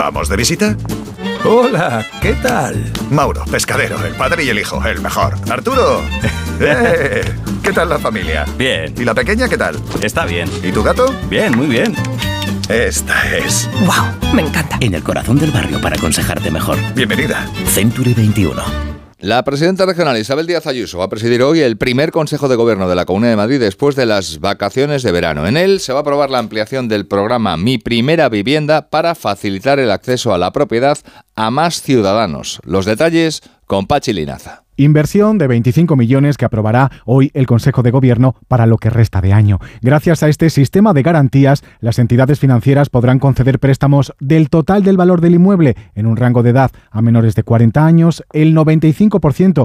¿Vamos de visita? Hola, ¿qué tal? Mauro, pescadero, el padre y el hijo, el mejor. Arturo, ¿qué tal la familia? Bien. ¿Y la pequeña qué tal? Está bien. ¿Y tu gato? Bien, muy bien. Esta es. ¡Wow! Me encanta. En el corazón del barrio para aconsejarte mejor. Bienvenida. Century 21. La presidenta regional Isabel Díaz Ayuso va a presidir hoy el primer Consejo de Gobierno de la Comunidad de Madrid después de las vacaciones de verano. En él se va a aprobar la ampliación del programa Mi Primera Vivienda para facilitar el acceso a la propiedad a más ciudadanos. Los detalles con Pachi Linaza. Inversión de 25 millones que aprobará hoy el Consejo de Gobierno para lo que resta de año. Gracias a este sistema de garantías, las entidades financieras podrán conceder préstamos del total del valor del inmueble en un rango de edad a menores de 40 años, el 95%